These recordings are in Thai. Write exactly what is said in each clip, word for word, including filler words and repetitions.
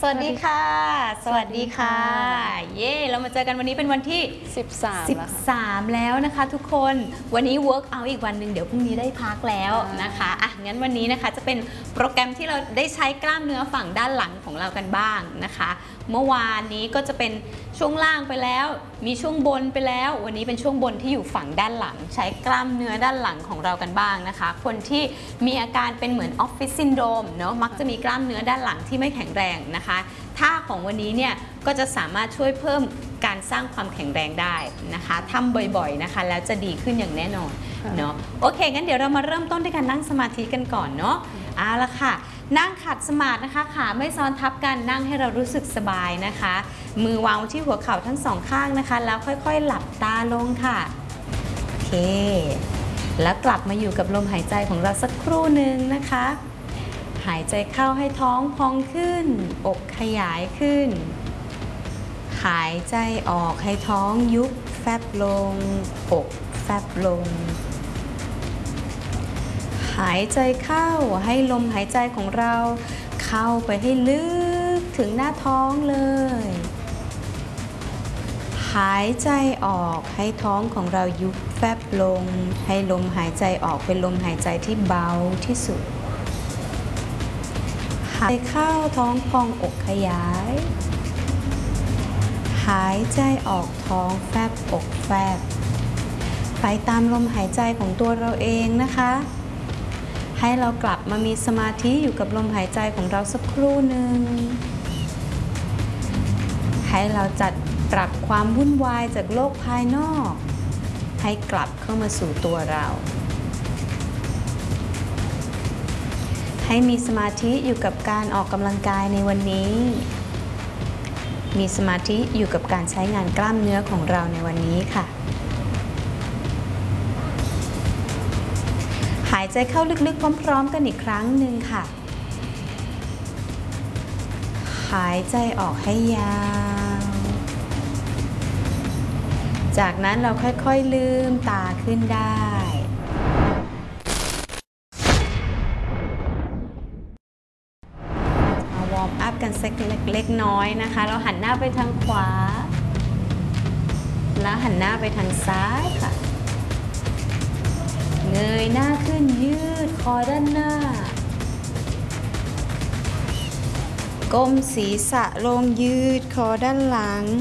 สวัสดีค่ะสวัสดีค่ะเย่เรามาเจอกันวันนี้เป็นวันที่สิบสามสิบสามแล้วนะคะทุกคนวันนี้ work out อีกวันหนึ่งเดี๋ยวพรุ่งนี้ได้พักแล้วนะคะอ่ะงั้นวันนี้นะคะจะเป็นโปรแกรมที่เราได้ใช้กล้ามเนื้อฝั่งด้านหลังของเรากันบ้างนะคะเมื่อวานนี้ก็จะเป็นช่วงล่างไปแล้วมีช่วงบนไปแล้ววันนี้เป็นช่วงบนที่อยู่ฝั่งด้านหลังใช้กล้ามเนื้อด้านหลังของเรากันบ้างนะคะคนที่มีอาการเป็นเหมือนออฟฟิศซินโดรมเนาะมักจะมีกล้ามเนื้อด้านหลังที่ไม่แข็งแรงนะคะท่าของวันนี้เนี่ยก็จะสามารถช่วยเพิ่มการสร้างความแข็งแรงได้นะคะทำบ่อยๆนะคะแล้วจะดีขึ้นอย่างแน่นอนเนาะโอเคงั้นเดี๋ยวเรามาเริ่มต้นด้วยการนั่งสมาธิกันก่อนเนาะเอาละค่ะนั่งขัดสมาธินะคะขาไม่ซ้อนทับกันนั่งให้เรารู้สึกสบายนะคะมือวางที่หัวเข่าทั้งสองข้างนะคะแล้วค่อยๆหลับตาลงค่ะโอเคแล้วกลับมาอยู่กับลมหายใจของเราสักครู่หนึ่งนะคะหายใจเข้าให้ท้องพองขึ้นอกขยายขึ้นหายใจออกให้ท้องยุบแฟบลงอกแฟบลงหายใจเข้าให้ลมหายใจของเราเข้าไปให้ลึกถึงหน้าท้องเลยหายใจออกให้ท้องของเรายุบแฟบลงให้ลมหายใจออกเป็นลมหายใจที่เบาที่สุดหายใจเข้าท้องพองอกขยายหายใจออกท้องแฟบอกแฟบไปตามลมหายใจของตัวเราเองนะคะให้เรากลับมามีสมาธิอยู่กับลมหายใจของเราสักครู่หนึ่งให้เราจัดปรับความวุ่นวายจากโลกภายนอกให้กลับเข้ามาสู่ตัวเราให้มีสมาธิอยู่กับการออกกำลังกายในวันนี้มีสมาธิอยู่กับการใช้งานกล้ามเนื้อของเราในวันนี้ค่ะหายใจเข้าลึกๆพร้อมๆกันอีกครั้งหนึ่งค่ะหายใจออกให้ยาวจากนั้นเราค่อยๆลืมตาขึ้นได้มาวอร์มอัพกันสักเล็กๆน้อยนะคะเราหันหน้าไปทางขวาแล้วหันหน้าไปทางซ้ายค่ะเงยหน้าขึ้นยืดคอด้านหน้าก้มศีรษะลงยืดคอด้านหลัง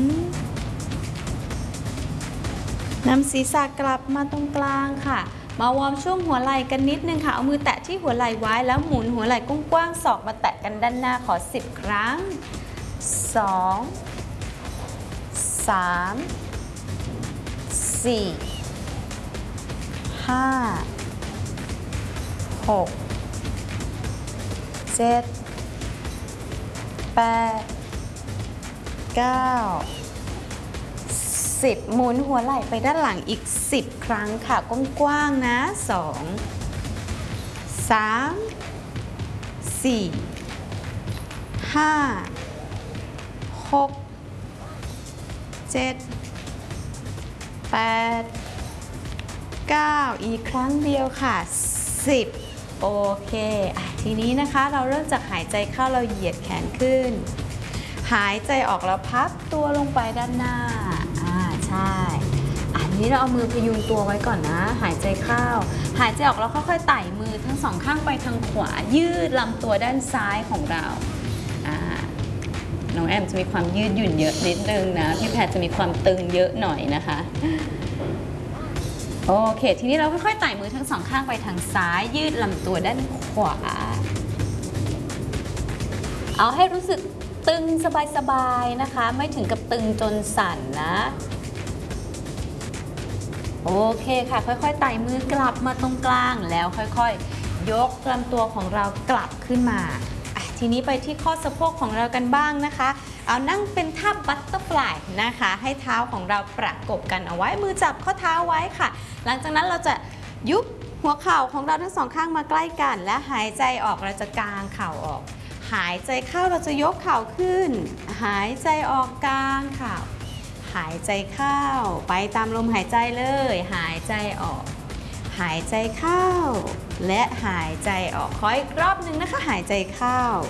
นำศีรษะกลับมาตรงกลางค่ะมาวอร์มช่วงหัวไหล่กันนิดนึงค่ะเอามือแตะที่หัวไหล่ไว้แล้วหมุนหัวไหล่กว้างๆศอกมาแตะกันด้านหน้าขอสิบครั้งสองสามสี่ห้าหกเจ็ดแปดเก้าสิบหมุนหัวไหล่ไปด้านหลังอีกสิบครั้งค่ะกว้างๆนะสองสามสี่ห้าหกเจ็ดแปดเก้าอีกครั้งเดียวค่ะสิบโอเคอ่ะทีนี้นะคะเราเริ่มจากหายใจเข้าเราเหยียดแขนขึ้นหายใจออกแล้วพับตัวลงไปด้านหน้าอ่าใช่อันนี้เราเอามือพยุงตัวไว้ก่อนนะหายใจเข้าหายใจออกแล้วค่อยๆไต่มือทั้งสองข้างไปทางขวายืดลำตัวด้านซ้ายของเราอ่าน้องแอมจะมีความยืดหยุ่นเยอะนิดนึงนะพี่แพทจะมีความตึงเยอะหน่อยนะคะโอเคทีนี้เราค่อยๆไต่มือทั้งสองข้างไปทางซ้ายยืดลำตัวด้านขวาเอาให้รู้สึกตึงสบายๆนะคะไม่ถึงกับตึงจนสั่นนะโอเคค่ะค่อยๆไต่มือกลับมาตรงกลางแล้วค่อยๆยกลำตัวของเรากลับขึ้นมาทีนี้ไปที่ข้อสะโพกของเรากันบ้างนะคะเอานั่งเป็นท่าบัตเตอร์ฟลายนะคะให้เท้าของเราประกบกันเอาไว้มือจับข้อเท้าไว้ค่ะหลังจากนั้นเราจะยุบหัวเข่าของเราทั้งสองข้างมาใกล้กันและหายใจออกเราจะกางเข่าออกหายใจเข้าเราจะยกเข่าขึ้นหายใจออกกางเข่าหายใจเข้าไปตามลมหายใจเลยหายใจออกหายใจเข้าและหายใจออกขออีกรอบหนึ่งนะคะหายใจเข้า